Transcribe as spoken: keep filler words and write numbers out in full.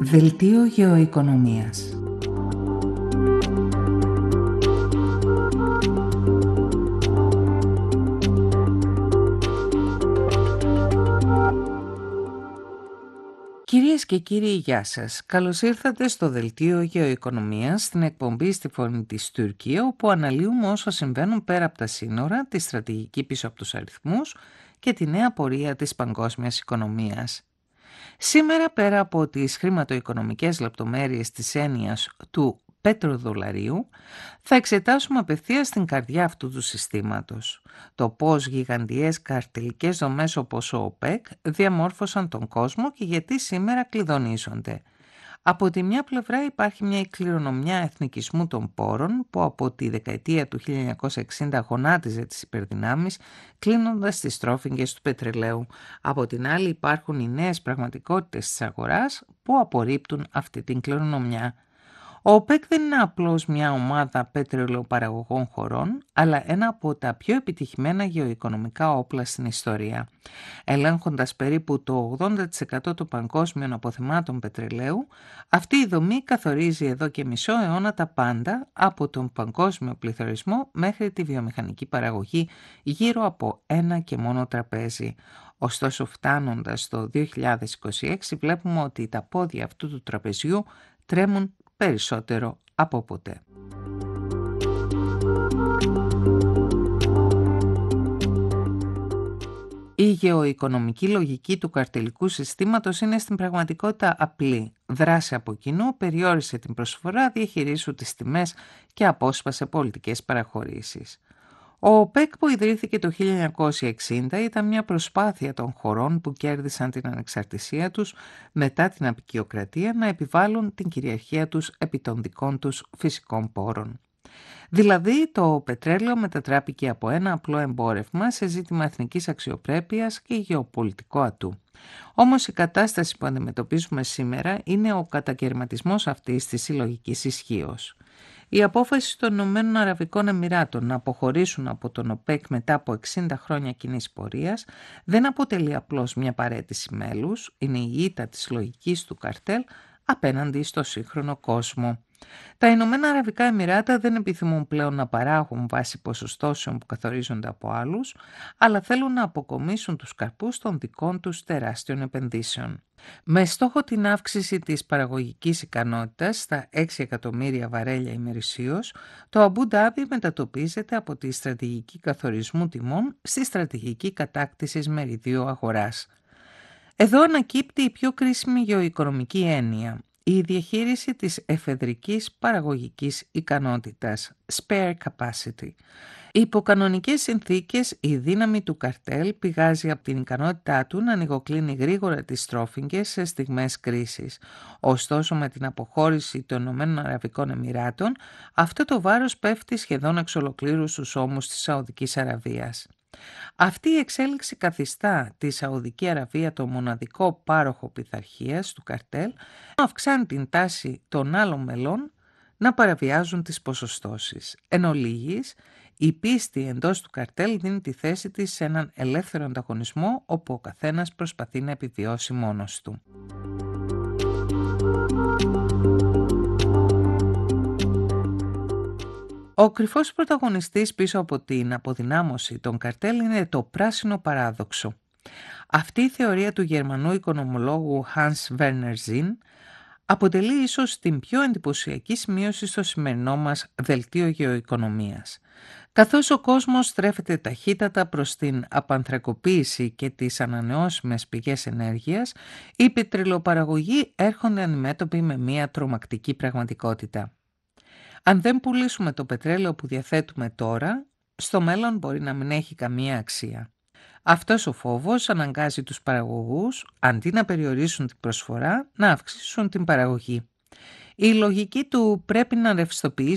Δελτίο γεωοικονομίας. Κυρίες και κύριοι, γεια σας. Καλώς ήρθατε στο Δελτίο Γεωοικονομίας, στην εκπομπή στη Φωνή της Τουρκία, όπου αναλύουμε όσα συμβαίνουν πέρα από τα σύνορα, τη στρατηγική πίσω από τους αριθμούς και τη νέα πορεία της παγκόσμιας οικονομίας. Σήμερα, πέρα από τις χρηματοοικονομικές λεπτομέρειες της έννοιας του πέτροδολαρίου, θα εξετάσουμε απευθείας την καρδιά αυτού του συστήματος. Το πώς γιγαντιές καρτελικές δομές όπως ο ΟΠΕΚ διαμόρφωσαν τον κόσμο και γιατί σήμερα κλειδονίζονται. Από τη μια πλευρά υπάρχει μια κληρονομιά εθνικισμού των πόρων που από τη δεκαετία του χίλια εννιακόσια εξήντα γονάτιζε τις υπερδυνάμεις κλείνοντας τις τρόφιγγες του πετρελαίου. Από την άλλη υπάρχουν οι νέες πραγματικότητες της αγοράς που απορρίπτουν αυτή την κληρονομιά. Ο ΟΠΕΚ δεν είναι απλώς μια ομάδα πετρελαιοπαραγωγών χωρών, αλλά ένα από τα πιο επιτυχημένα γεωοικονομικά όπλα στην ιστορία. Ελέγχοντας περίπου το ογδόντα τοις εκατό των παγκόσμιων αποθεμάτων πετρελαίου, αυτή η δομή καθορίζει εδώ και μισό αιώνα τα πάντα, από τον παγκόσμιο πληθωρισμό μέχρι τη βιομηχανική παραγωγή γύρω από ένα και μόνο τραπέζι. Ωστόσο, φτάνοντας στο δύο χιλιάδες είκοσι έξι, βλέπουμε ότι τα πόδια αυτού του τραπεζιού τρέμουν περισσότερο από ποτέ. Η γεωοικονομική λογική του καρτελικού συστήματος είναι στην πραγματικότητα απλή. Δράση από κοινού, περιόρισε την προσφορά, διαχειρίσου τις τιμές και απόσπασε πολιτικές παραχωρήσεις. Ο ΟΠΕΚ που ιδρύθηκε το χίλια εννιακόσια εξήντα ήταν μια προσπάθεια των χωρών που κέρδισαν την ανεξαρτησία τους μετά την αποικιοκρατία να επιβάλλουν την κυριαρχία τους επί των δικών τους φυσικών πόρων. Δηλαδή το πετρέλαιο μετατράπηκε από ένα απλό εμπόρευμα σε ζήτημα εθνικής αξιοπρέπειας και γεωπολιτικό ατού. Όμως η κατάσταση που αντιμετωπίζουμε σήμερα είναι ο κατακαιρματισμός αυτής της συλλογικής ισχύως. Η απόφαση των Ηνωμένων Αραβικών Εμιράτων να αποχωρήσουν από τον ΟΠΕΚ μετά από εξήντα χρόνια κοινής πορείας δεν αποτελεί απλώς μια παραίτηση μέλους, είναι η ήττα της λογικής του καρτέλ απέναντι στο σύγχρονο κόσμο. Τα Ηνωμένα Αραβικά Εμιράτα δεν επιθυμούν πλέον να παράγουν βάσει ποσοστώσεων που καθορίζονται από άλλους, αλλά θέλουν να αποκομίσουν τους καρπούς των δικών τους τεράστιων επενδύσεων. Με στόχο την αύξηση της παραγωγικής ικανότητας στα έξι εκατομμύρια βαρέλια ημερησίως, το Αμπού Ντάμπι μετατοπίζεται από τη στρατηγική καθορισμού τιμών στη στρατηγική κατάκτησης μεριδίου αγοράς. Εδώ ανακύπτει η πιο κρίσιμη γεωοικονομική έννοια, η διαχείριση της εφεδρικής παραγωγικής ικανότητας, spare capacity. Υπό κανονικές συνθήκες, η δύναμη του καρτέλ πηγάζει από την ικανότητά του να ανοιγοκλίνει γρήγορα τις τρόφιγγες σε στιγμές κρίσης. Ωστόσο, με την αποχώρηση των Ηνωμένων Αραβικών Εμιράτων, αυτό το βάρος πέφτει σχεδόν εξ ολοκλήρου στους ώμους της Σαουδικής Αραβίας. Αυτή η εξέλιξη καθιστά τη Σαουδική Αραβία το μοναδικό πάροχο πειθαρχίας του καρτέλ, αυξάνει την τάση των άλλων μελών να παραβιάζουν τις ποσοστώσεις. Εν ολίγης, η πίστη εντός του καρτέλ δίνει τη θέση της σε έναν ελεύθερο ανταγωνισμό όπου ο καθένας προσπαθεί να επιβιώσει μόνος του. Ο κρυφός πρωταγωνιστής πίσω από την αποδυνάμωση των καρτέλ είναι το πράσινο παράδοξο. Αυτή η θεωρία του Γερμανού οικονομολόγου Hans Werner Sinn αποτελεί ίσως την πιο εντυπωσιακή σημείωση στο σημερινό μας δελτίο γεωοικονομίας. Καθώς ο κόσμος στρέφεται ταχύτατα προς την απανθρακοποίηση και τις ανανεώσιμες πηγές ενέργειας, οι πετρελαιοπαραγωγοί έρχονται αντιμέτωποι με μια τρομακτική πραγματικότητα. Αν δεν πουλήσουμε το πετρέλαιο που διαθέτουμε τώρα, στο μέλλον μπορεί να μην έχει καμία αξία. Αυτός ο φόβος αναγκάζει τους παραγωγούς, αντί να περιορίσουν την προσφορά, να αυξήσουν την παραγωγή. Η λογική του πρέπει να ρευστοποιήσουμε